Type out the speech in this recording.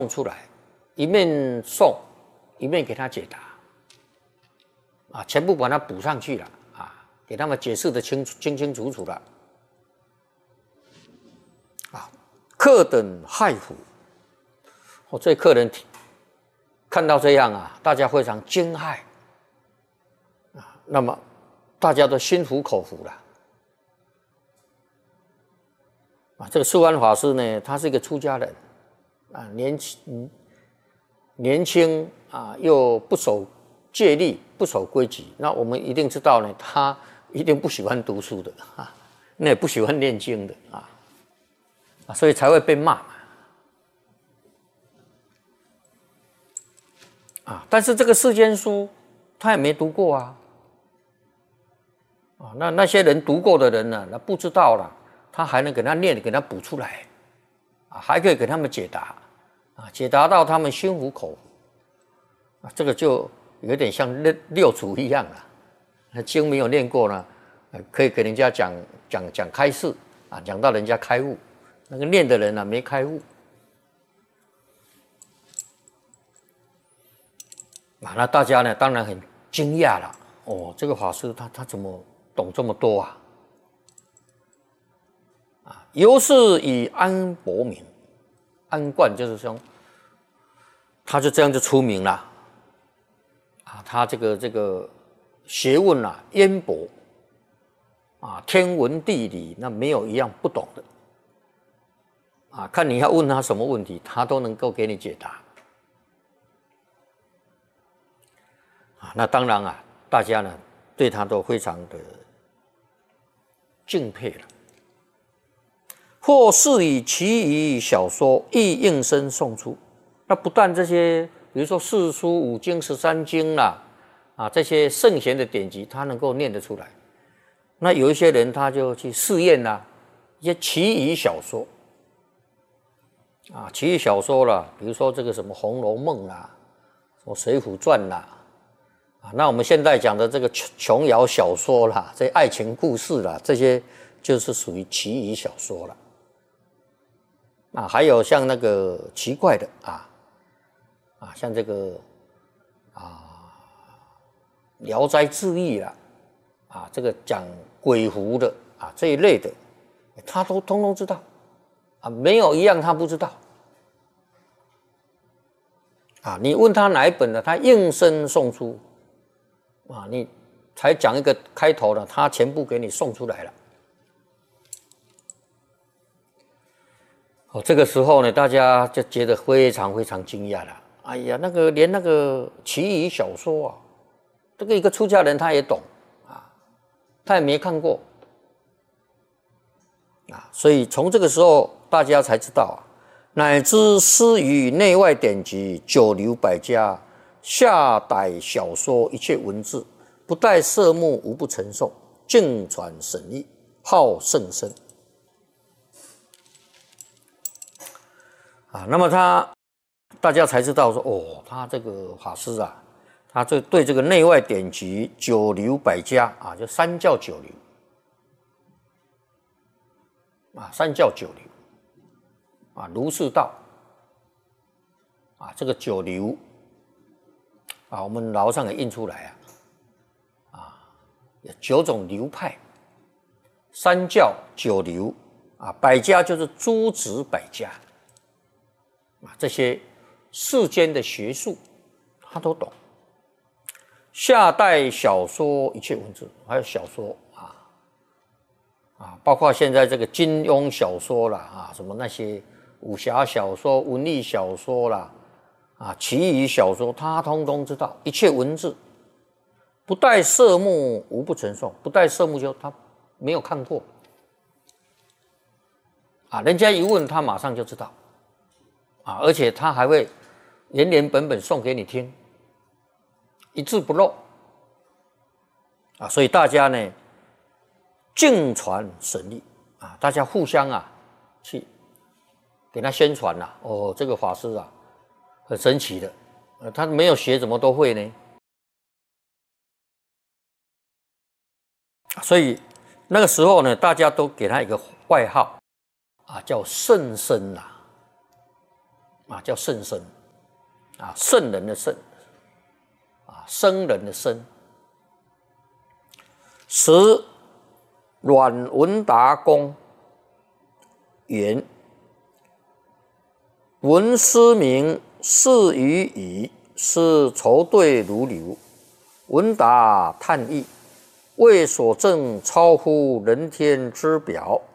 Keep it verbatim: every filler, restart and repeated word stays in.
出来，一面送，一面给他解答，啊，全部把它补上去了啊，给他们解释的清清清楚楚了。啊，客等骇服，我、哦、这客人看到这样啊，大家非常惊骇啊，那么大家都心服口服了。啊，这个素安法师呢，他是一个出家人，啊，年轻年轻啊，又不守戒律，不守规矩。那我们一定知道呢，他一定不喜欢读书的啊，那也不喜欢念经的啊，啊，所以才会被骂嘛。啊，但是这个世间书他也没读过啊，啊，那那些人读过的人呢，那不知道了。他还能给他念，给他补出来，啊，还可以给他们解答，啊，解答到他们心服口服，啊，这个就有点像六六祖一样了。那经没有念过呢，可以给人家讲讲讲开示，啊，讲到人家开悟。那个念的人呢，没开悟，啊，那大家呢，当然很惊讶了。哦，这个法师他他怎么懂这么多啊？由是以安伯名，安观就是说，他就这样就出名了。啊，他这个这个学问啊渊博，啊天文地理那没有一样不懂的。啊，看你要问他什么问题，他都能够给你解答。啊，那当然啊，大家呢对他都非常的敬佩了。或是以其余小说亦应声诵出，那不但这些，比如说四书五经、十三经啦，啊，这些圣贤的典籍，他能够念得出来。那有一些人他就去试验啦，一些其余小说，啊，其余小说啦，比如说这个什么《红楼梦》啦，什么《水浒传》啦，啊，那我们现在讲的这个琼瑶小说啦，这些爱情故事啦，这些就是属于其余小说了。啊，还有像那个奇怪的啊，啊，像这个啊《聊斋志异》啦，啊，这个讲鬼狐的啊这一类的，他都通通知道，啊，没有一样他不知道。啊，你问他哪一本呢？他应声诵出，啊，你才讲一个开头呢，他全部给你送出来了。哦，这个时候呢，大家就觉得非常非常惊讶了。哎呀，那个连那个奇异小说啊，这个一个出家人他也懂啊，他也没看过啊，所以从这个时候大家才知道啊，乃知师于内外典籍九流百家，下载小说一切文字，不带色目，无不陈诵，尽传神意，好甚深。啊，那么他大家才知道说，哦，他这个法师啊，他这对这个内外典籍九流百家啊，就三教九流啊，三教九流啊，儒释道啊，这个九流啊，我们牢上也印出来啊，啊，有九种流派，三教九流啊，百家就是诸子百家。啊，这些世间的学术，他都懂。下代小说一切文字，还有小说啊啊，包括现在这个金庸小说啦啊，什么那些武侠小说、文艺小说啦啊，奇异小说，他通通知道。一切文字，不带色目，无不陈诵。不带色目就他没有看过啊，人家一问他马上就知道。啊，而且他还会原原本本送给你听，一字不漏啊！所以大家呢，敬传神力啊，大家互相啊去给他宣传呐、啊。哦，这个法师啊，很神奇的，呃，他没有学怎么都会呢？所以那个时候呢，大家都给他一个外号啊，叫圣僧呐。 啊，叫圣僧啊，圣人的圣啊，僧人的僧。时阮文达公言：闻师名是于矣，是愁对如流。文达叹意，为所证超乎人天之表。